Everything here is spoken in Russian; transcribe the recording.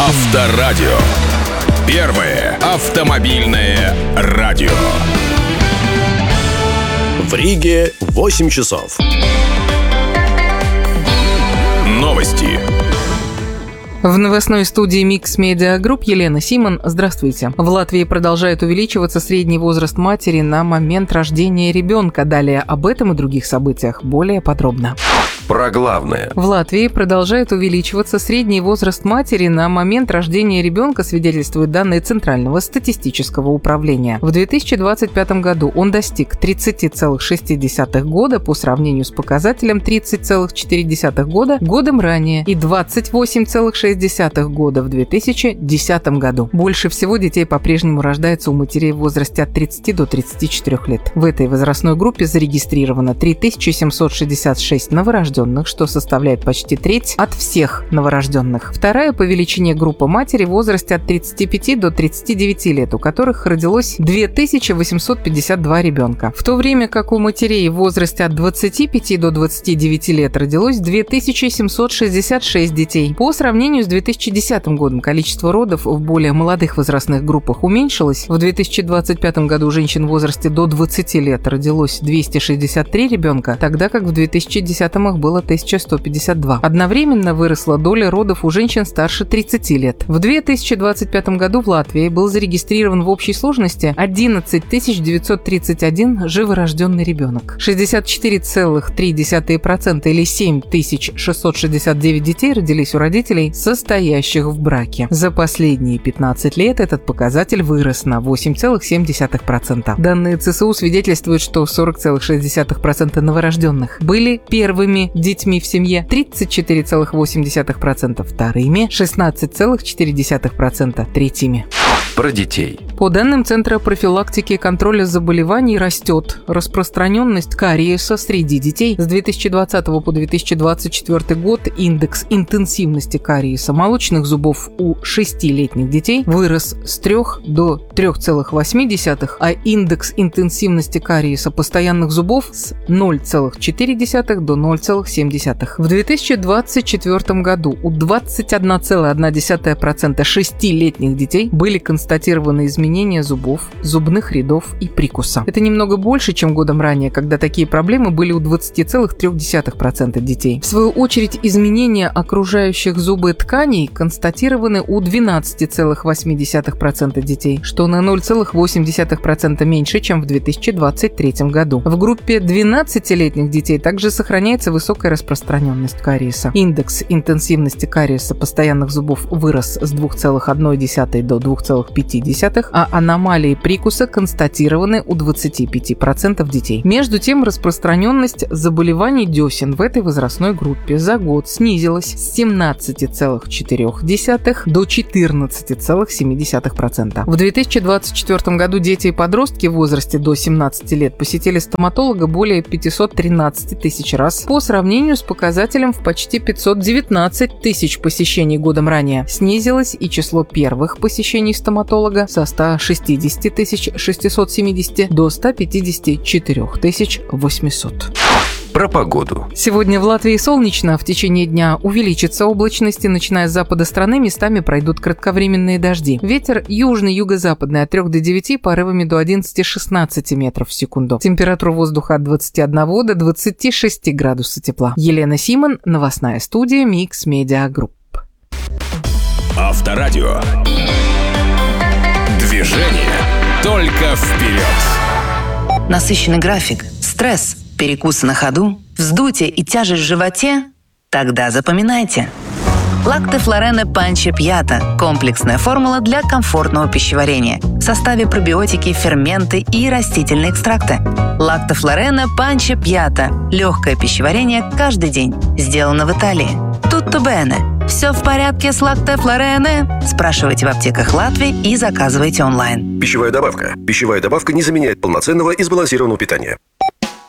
Авторадио. Первое автомобильное радио. В Риге 8 часов. Новости. В новостной студии Mix Media Group Елена Симон. Здравствуйте. В Латвии продолжает увеличиваться средний возраст матери на момент рождения ребенка. Далее об этом и других событиях более подробно. Про главное. В Латвии продолжает увеличиваться средний возраст матери на момент рождения ребенка, свидетельствуют данные Центрального статистического управления. В 2025 году он достиг 30,6 года по сравнению с показателем 30,4 года годом ранее и 28,6 года в 2010 году. Больше всего детей по-прежнему рождается у матерей в возрасте от 30 до 34 лет. В этой возрастной группе зарегистрировано 3766 новорожденных, что составляет почти треть от всех новорожденных. Вторая по величине группа матери в возрасте от 35 до 39 лет, у которых родилось 2852 ребенка. В то время как у матерей в возрасте от 25 до 29 лет родилось 2766 детей. По сравнению с 2010 годом количество родов в более молодых возрастных группах уменьшилось. В 2025 году у женщин в возрасте до 20 лет родилось 263 ребенка, тогда как в 2010-х было 1152. Одновременно выросла доля родов у женщин старше 30 лет. В 2025 году в Латвии был зарегистрирован в общей сложности 11 931 живорожденный ребенок. 64,3% или 7669 детей родились у родителей, состоящих в браке. За последние 15 лет этот показатель вырос на 8,7%. Данные ЦСУ свидетельствуют, что 40,6% новорожденных были первыми детьми в семье, 34,8% вторыми, 16,4% третьими. Про детей. По данным Центра профилактики и контроля заболеваний растет распространенность кариеса среди детей. С 2020 по 2024 год индекс интенсивности кариеса молочных зубов у 6-летних детей вырос с 3 до 3,8, а индекс интенсивности кариеса постоянных зубов с 0,4 до 0,7. В 2024 году у 21,1% 6-летних детей были констатированы изменения зубов, зубных рядов и прикуса. Это немного больше, чем годом ранее, когда такие проблемы были у 20,3% детей. В свою очередь, изменения окружающих зубы тканей констатированы у 12,8% детей, что на 0,8% меньше, чем в 2023 году. В группе 12-летних детей также сохраняется высокая распространенность кариеса. Индекс интенсивности кариеса постоянных зубов вырос с 2,1 до 2,5, а аномалии прикуса констатированы у 25% детей. Между тем, распространенность заболеваний десен в этой возрастной группе за год снизилась с 17,4 до 14,7%. В 2024 году дети и подростки в возрасте до 17 лет посетили стоматолога более 513 тысяч раз по сравнению с показателем в почти 519 тысяч посещений годом ранее. Снизилось и число первых посещений стоматолога со 160 670 до 154 800. Про погоду. Сегодня в Латвии солнечно. В течение дня увеличится облачность, и начиная с запада страны местами пройдут кратковременные дожди. Ветер южный, юго-западный от 3 до 9, порывами до 11-16 метров в секунду. Температура воздуха от 21 до 26 градусов тепла. Елена Симон, новостная студия Mix Media Group. Авторадио. Движение только вперед. Насыщенный график, стресс, перекусы на ходу, вздутие и тяжесть в животе? Тогда запоминайте. Лакте Флорене Панче Пьята – комплексная формула для комфортного пищеварения. В составе пробиотики, ферменты и растительные экстракты. Лакте Флорене Панче Пьята – легкое пищеварение каждый день. Сделано в Италии. Tutto bene. Все в порядке с Лакте Флорене? Спрашивайте в аптеках Латвии и заказывайте онлайн. Пищевая добавка. Пищевая добавка не заменяет полноценного и сбалансированного питания.